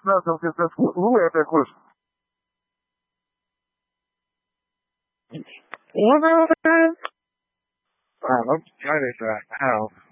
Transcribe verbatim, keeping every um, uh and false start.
начал писать. Злой такой. А, ну, смотри, да.